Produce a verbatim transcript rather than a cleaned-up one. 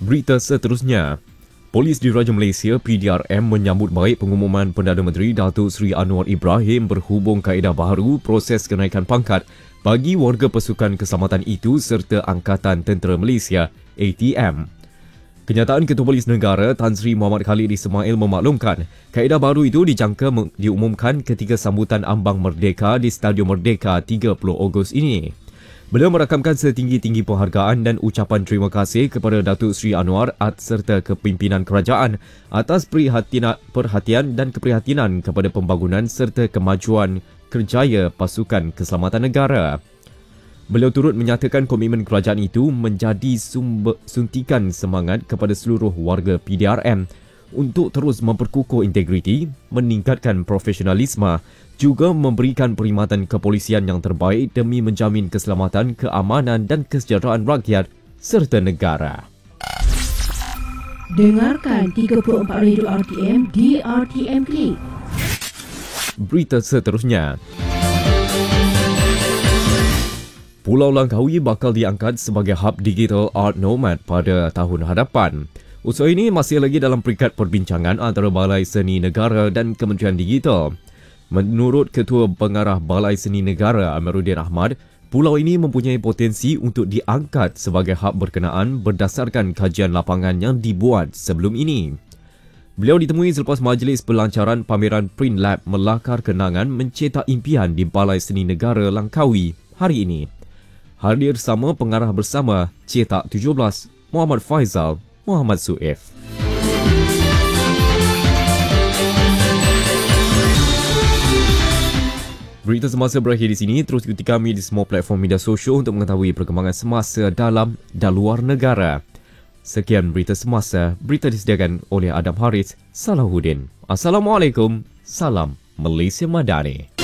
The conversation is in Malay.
Berita seterusnya, Polis Diraja Malaysia P D R M menyambut baik pengumuman Perdana Menteri Datuk Seri Anwar Ibrahim berhubung kaedah baharu proses kenaikan pangkat bagi warga pasukan keselamatan itu serta Angkatan Tentera Malaysia A T M. Kenyataan Ketua Polis Negara Tan Sri Muhammad Khalid Ismail memaklumkan kaedah baru itu dijangka diumumkan ketika sambutan ambang Merdeka di Stadium Merdeka tiga puluh Ogos ini. Beliau merakamkan setinggi-tinggi penghargaan dan ucapan terima kasih kepada Datuk Seri Anwar serta kepimpinan kerajaan atas perhatian, perhatian dan keprihatinan kepada pembangunan serta kemajuan kerjaya pasukan keselamatan negara. Beliau turut menyatakan komitmen kerajaan itu menjadi sumber, suntikan semangat kepada seluruh warga P D R M untuk terus memperkukuh integriti, meningkatkan profesionalisme, juga memberikan perkhidmatan kepolisian yang terbaik demi menjamin keselamatan, keamanan dan kesejahteraan rakyat serta negara. Dengarkan tiga puluh empat Radio R T M di R T M Click. Berita seterusnya, Pulau Langkawi bakal diangkat sebagai hub digital art nomad pada tahun hadapan. Usaha ini masih lagi dalam peringkat perbincangan antara Balai Seni Negara dan Kementerian Digital. Menurut Ketua Pengarah Balai Seni Negara Amiruddin Ahmad, pulau ini mempunyai potensi untuk diangkat sebagai hub berkenaan berdasarkan kajian lapangan yang dibuat sebelum ini. Beliau ditemui selepas majlis pelancaran pameran Print Lab Melakar Kenangan Mencetak Impian di Balai Seni Negara Langkawi hari ini. Hadir sama pengarah bersama Cetak tujuh belas, Muhammad Faizal, Muhammad Suif. Berita semasa berakhir di sini. Terus ikuti kami di semua platform media sosial untuk mengetahui perkembangan semasa dalam dan luar negara. Sekian berita semasa. Berita disediakan oleh Adam Haris Salahuddin. Assalamualaikum. Salam Malaysia Madani.